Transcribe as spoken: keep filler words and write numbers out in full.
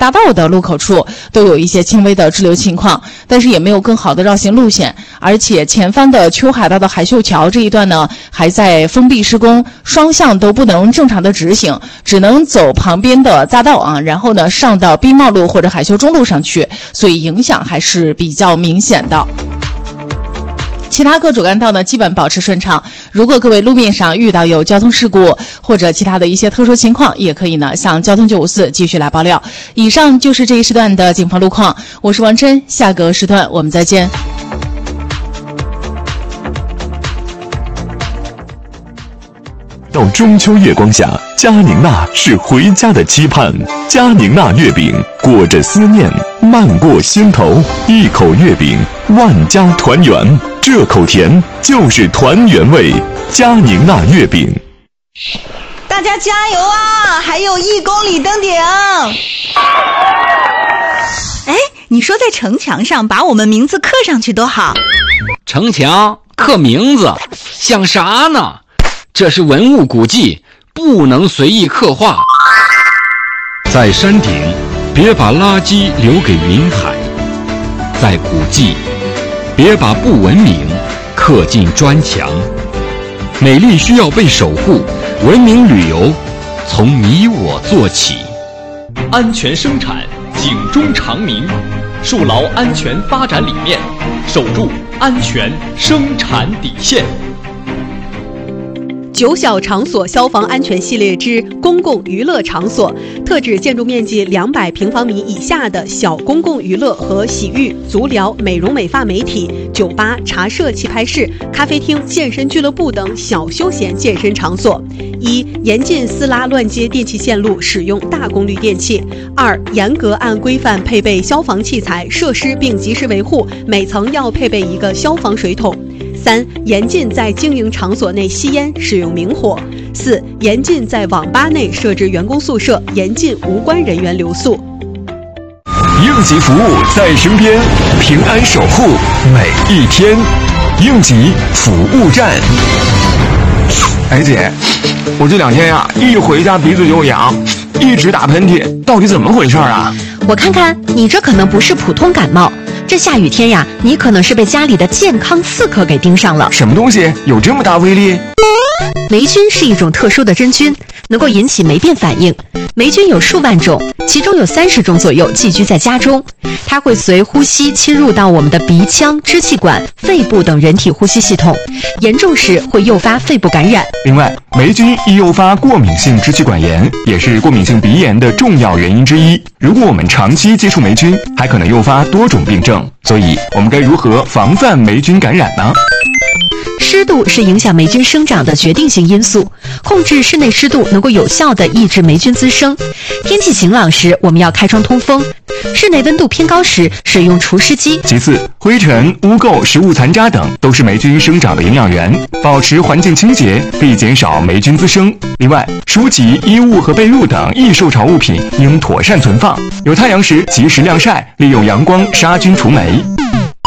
大道的路口处都有一些轻微的滞留情况，但是也没有更好的绕行路线，而且前方的秋海大道海秀桥这一段呢还在封闭施工，双向都不能正常的直行，只能走旁边的匝道啊，然后呢上到滨茂路或者海秀中路上去，所以影响还是比较明显的。其他各主干道呢基本保持顺畅，如果各位路面上遇到有交通事故或者其他的一些特殊情况，也可以呢向交通九五四继续来爆料。以上就是这一时段的警方路况，我是王琛，下个时段我们再见。 到中秋月光下，佳宁娜是回家的期盼。佳宁娜月饼裹着思念，漫过心头，一口月饼，万家团圆。这口甜就是团圆味，佳宁娜月饼。 大家加油啊！还有一公里登顶。哎，你说在城墙上把我们名字刻上去多好。 城墙刻名字像啥呢？这是文物古迹，不能随意刻画。在山顶，别把垃圾留给云海；在古迹，别把不文明刻进砖墙。美丽需要被守护，文明旅游从你我做起。 安全生产，警钟长鸣，树牢安全发展理念，守住安全生产底线。 九小场所消防安全系列之公共娱乐场所，特指建筑面积两百平方米以下的小公共娱乐和洗浴、足疗、美容美发美体、酒吧、茶社、棋牌室、咖啡厅、健身俱乐部等小休闲健身场所。一、严禁私拉乱接电气线路，使用大功率电器。二、严格按规范配备消防器材设施并及时维护，每层要配备一个消防水桶。三、严禁在经营场所内吸烟、使用明火。四、严禁在网吧内设置员工宿舍，严禁无关人员留宿。 应急服务在身边，平安守护每一天。应急服务站。 哎姐，我这两天呀，一回家鼻子就痒，一直打喷嚏，到底怎么回事啊？ 我看看，你这可能不是普通感冒。这下雨天呀，你可能是被家里的健康刺客给盯上了。 什么东西有这么大威力？ 霉菌是一种特殊的真菌，能够引起霉变反应。霉菌有数万种，其中有三十种左右寄居在家中。它会随呼吸侵入到我们的鼻腔、支气管、肺部等人体呼吸系统，严重时会诱发肺部感染。 另外，霉菌易诱发过敏性支气管炎，也是过敏性鼻炎的重要原因之一。如果我们长期接触霉菌，还可能诱发多种病症。所以，我们该如何防范霉菌感染呢？ 湿度是影响霉菌生长的决定性因素，控制室内湿度能够有效地抑制霉菌滋生。天气晴朗时，我们要开窗通风；室内温度偏高时，使用除湿机。 其次，灰尘、污垢、食物残渣等都是霉菌生长的营养源，保持环境清洁可以减少霉菌滋生。另外，书籍、衣物和被褥等易受潮物品应妥善存放，有太阳时及时晾晒，利用阳光杀菌除霉。